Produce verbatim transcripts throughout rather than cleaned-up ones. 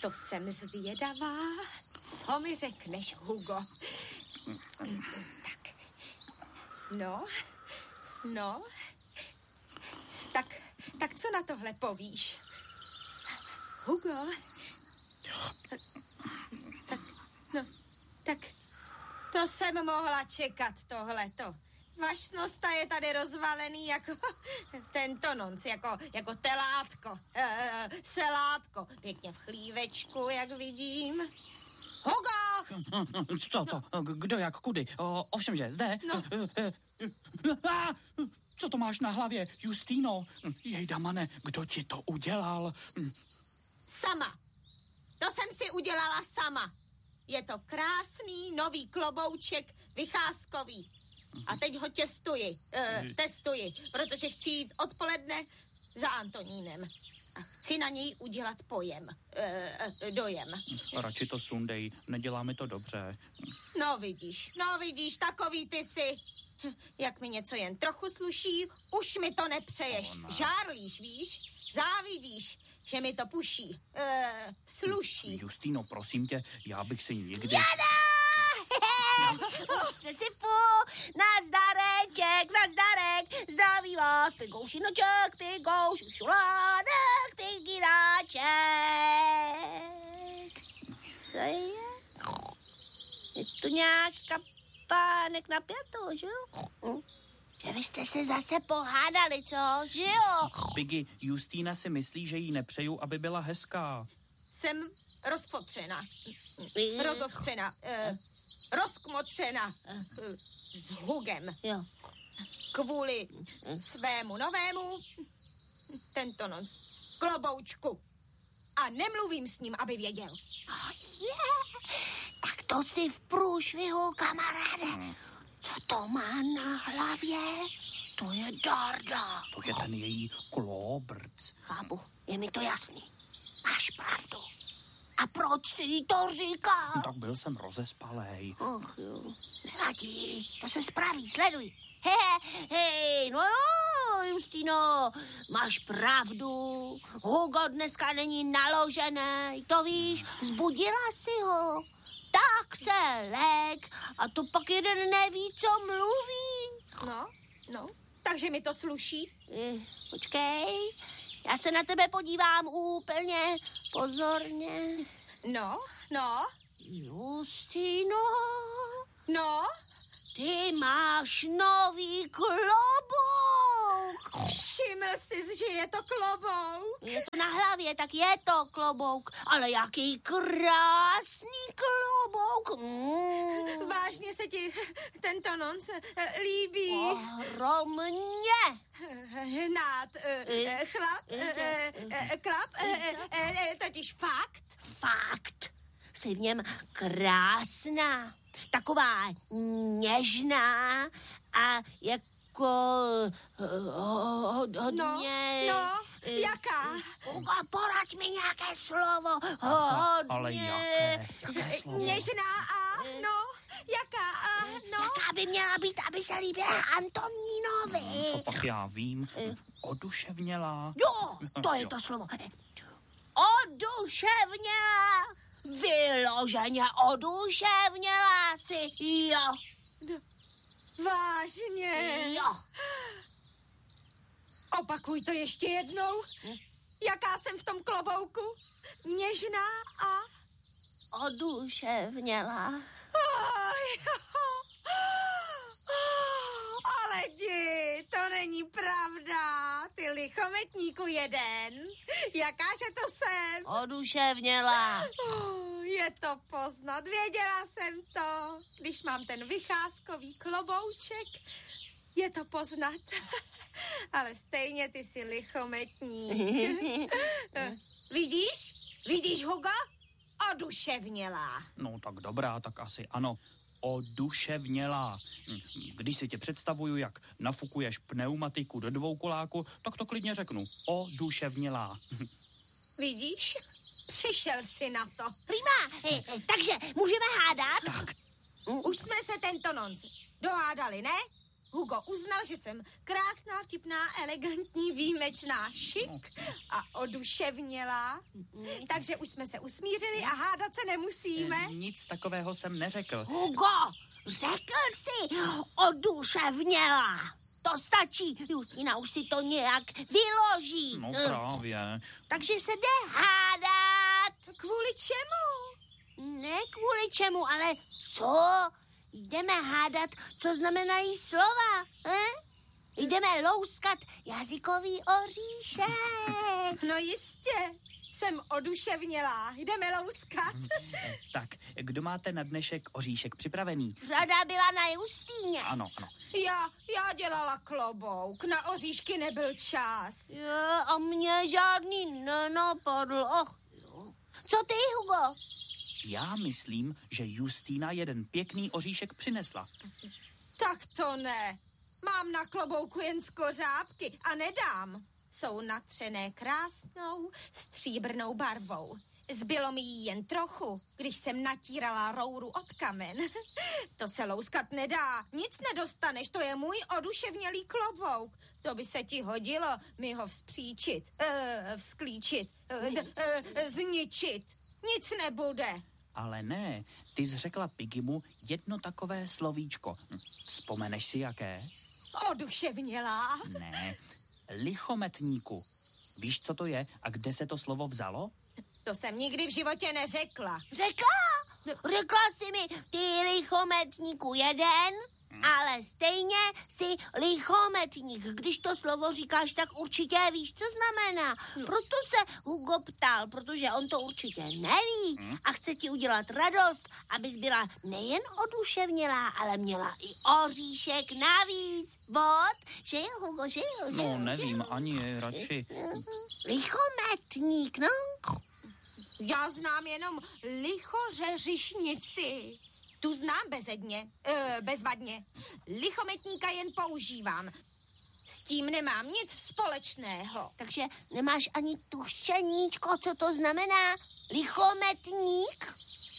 To jsem zvědavá. Co mi řekneš, Hugo? Tak. No. No. Tak, tak co na tohle povíš? Hugo? Tak, tak, no, tak to jsem mohla čekat tohleto. Vašnosta je tady rozvalený jako tento nonc, jako, jako telátko, e, selátko, pěkně v chlívečku, jak vidím. Hugo! Co to? No. Kdo jak kudy? O, ovšemže, zde. No. Co to máš na hlavě, Justino? Jejda, mane, kdo ti to udělal? Sama. To jsem si udělala sama. Je to krásný nový klobouček vycházkový. A teď ho těstuji, uh, testuji, protože chci jít odpoledne za Antonínem. A chci na něj udělat pojem, uh, dojem. Radši to sundej, nedělá mi to dobře. No vidíš, no vidíš, takový ty si. Jak mi něco jen trochu sluší, už mi to nepřeješ. Ona. Žárlíš, víš? Závidíš, že mi to puší. Uh, sluší. Justino, prosím tě, já bych si nikdy... Jada! Už se sypu, nazdareček, nazdarek, zdraví vás, pygouši noček, pygouši šulánek, ty giráček. Co je? Je tu nějak kapánek na pětu, že jo? Hm. Že vy jste se zase pohádali, co? Že jo? Piggy, Justína si myslí, že jí nepřeju, aby byla hezká. Jsem rozfotřena, rozostřena, uh, rozkmotřena uh, s Hugem. Jo. Kvůli svému novému, tento noc, kloboučku. A nemluvím s ním, aby věděl. Oh, je, tak to si v průšvihu, kamaráde. Hmm. Co to má na hlavě? To je Darda. To je ten její klobrc. Chápu, je mi to jasný. Máš pravdu. A proč si jí to říká? No, tak byl jsem rozespalej. Och jo, nevadí, to se spraví, sleduj. Hehe, hej, no jo, Justino, máš pravdu. Hugo dneska není naložený, to víš, vzbudila si ho. Tak se lek a to pak jeden neví, co mluví. No, no, takže mi to sluší. Eh, počkej, já se na tebe podívám úplně pozorně. No, no, Justino, no. ty máš nový klobouk. Všiml jsi, že je to klobouk? Je to na hlavě, tak je to klobouk. Ale jaký krásný klobouk. Mm. Vážně se ti tento nonc eh, líbí? Ohromně. Hnát, eh, chlap, eh, eh, klap, eh, eh, totiž fakt. Fakt. Jsi v něm krásná. Taková něžná a jako hodně... No, no, jaká? Hugo, poraď mi nějaké slovo. Hodně... Ale jaké? Jaké slovo? Něžná a, no, jaká a, no. Jaká by měla být, aby se líbila Antonínovi? Co pak já vím? Oduševnělá. Jo, to je to slovo. Oduševnělá. Vyloženě oduševnělá si, jo. Vážně? Jo. Opakuj to ještě jednou. Jaká jsem v tom klobouku? Něžná a... Oduševnělá. Ale jdi, to není pravda. Ty lichometníku jeden. Jakáže to jsem? Oduševnělá. Je to poznat, věděla jsem to. Když mám ten vycházkový klobouček, je to poznat. Ale stejně ty jsi lichometník. Vidíš? Vidíš, Hugo? Oduševnělá. No tak dobrá, tak asi ano. Oduševnělá. Když si tě představuju, jak nafukuješ pneumatiku do dvoukoláku, tak to klidně řeknu. Oduševnělá. Vidíš? Přišel jsi na to. Prima, e, e, takže můžeme hádat? Tak. Už jsme se tento nonc dohádali, ne? Hugo uznal, že jsem krásná, vtipná, elegantní, výjimečná, šik a oduševnělá. Takže už jsme se usmířili a hádat se nemusíme. Nic takového jsem neřekl. Hugo, řekl jsi oduševnělá. To stačí, Justína už si to nějak vyloží. No právě. Takže se jde hádat. Kvůli čemu? Ne kvůli čemu, ale co? Jdeme hádat, co znamenají slova. Eh? Jdeme louskat jazykový oříšek. No jistě, jsem oduševnělá. Jdeme louskat. Tak, kdo máte na dnešek oříšek připravený? Řada byla na Justíně. Ano, ano. Já, já dělala klobouk, na oříšky nebyl čas. Jo, a mě žádný nenapadl. Ach, jo. Co ty, Hugo? Já myslím, že Justína jeden pěkný oříšek přinesla. Tak to ne. Mám na klobouku jen skořápky a nedám. Jsou natřené krásnou stříbrnou barvou. Zbylo mi jí jen trochu, když jsem natírala rouru od kamen. To se louskat nedá, nic nedostaneš, to je můj oduševnělý klobouk. To by se ti hodilo mi ho vzpříčit, uh, vzklíčit, uh, uh, zničit. Nic nebude. Ale ne, ty jsi řekla Piggymu jedno takové slovíčko. Hm, Vzpomeneš si jaké? Oduševnělá. Ne, lichometníku. Víš, co to je a kde se to slovo vzalo? To jsem nikdy v životě neřekla. Řekla? Řekla jsi mi, ty lichometníku jeden, ale stejně jsi lichometník. Když to slovo říkáš, tak určitě víš, co znamená. Proto se Hugo ptal, protože on to určitě neví a chce ti udělat radost, abys byla nejen oduševnělá, ale měla i oříšek navíc. Bod, že jo, Hugo, že jo? Že No, jo, nevím, že jo? ani radši. Lichometník, no? Já znám jenom lichořeřišnici. Tu znám bezedně, uh, bezvadně. Lichometníka jen používám. S tím nemám nic společného. Takže nemáš ani tušeníčko, co to znamená? Lichometník?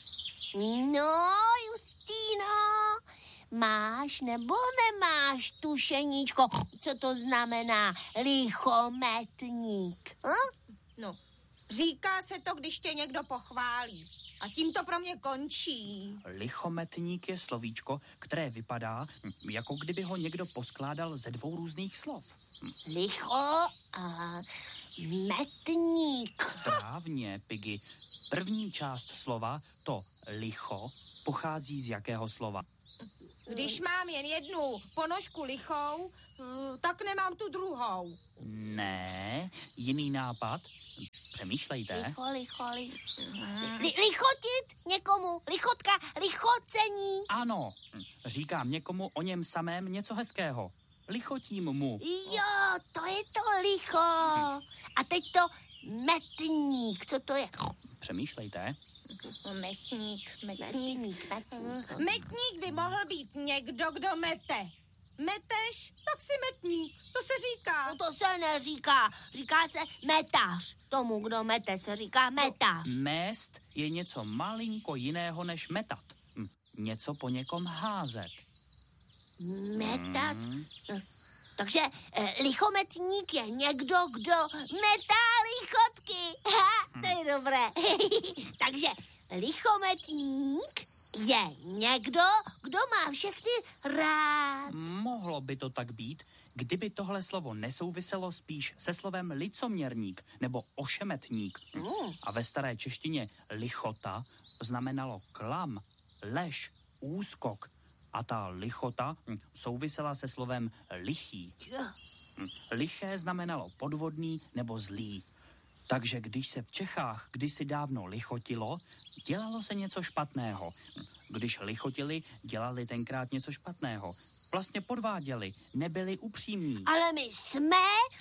No, Justíno, máš nebo nemáš tušeníčko, co to znamená lichometník? Hm? No, říká se to, když tě někdo pochválí. A tím to pro mě končí. Lichometník je slovíčko, které vypadá, hm, jako kdyby ho někdo poskládal ze dvou různých slov. Hm, Licho a metník. Správně, Piggy. První část slova, to licho, pochází z jakého slova? Když mám jen jednu ponožku lichou, uh, tak nemám tu druhou. Ne, jiný nápad. Přemýšlejte. Licho, licho, licho. Li, lichotit někomu, lichotka, lichocení. Ano, hm, říkám někomu o něm samém něco hezkého. Lichotím mu. Jo, to je to licho. A teď to metník, co to je? Metník, Přemýšlejte. metník. Metník, metník. Metník by mohl být někdo, kdo mete. Meteš, tak si metník. To se říká. No to se neříká, říká se metař. Tomu, kdo mete, se říká metař. Mést je něco malinko jiného než metat. Hm, Něco po někom házet. Metat. Hmm. No, takže eh, lichometník je někdo, kdo metá lichotky. Ha, to je dobré. Takže lichometník je někdo, kdo má všechny rád. Mohlo by to tak být, kdyby tohle slovo nesouviselo spíš se slovem licoměrník nebo ošemetník. Mm. A ve staré češtině lichota znamenalo klam, lež, úskok. A ta lichota hm, souvisela se slovem lichý. Hm, Liché znamenalo podvodný nebo zlý. Takže když se v Čechách kdysi dávno lichotilo, dělalo se něco špatného. Hm, Když lichotili, dělali tenkrát něco špatného. Vlastně podváděli, nebyli upřímní. Ale my jsme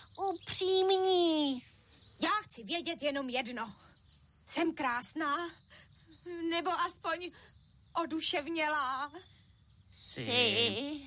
upřímní. Já chci vědět jenom jedno. Jsem krásná? Nebo aspoň oduševnělá? Jsi.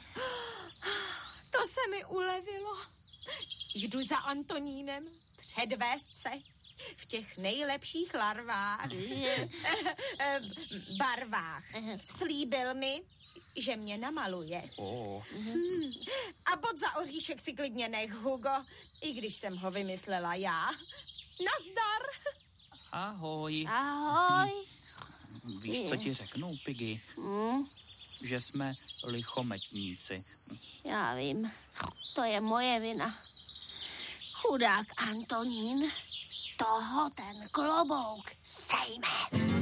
To se mi ulevilo. Jdu za Antonínem předvést se v těch nejlepších larvách. Barvách. Slíbil mi, že mě namaluje. Oh. Hmm. A bod za oříšek si klidně nech, Hugo, i když jsem ho vymyslela já. Nazdar! Ahoj. Ahoj. Víš, co ti řeknu, Piggy? Hmm, Že jsme lichometníci. já vím, to je moje vina. Chudák Antonín, toho ten klobouk sejme.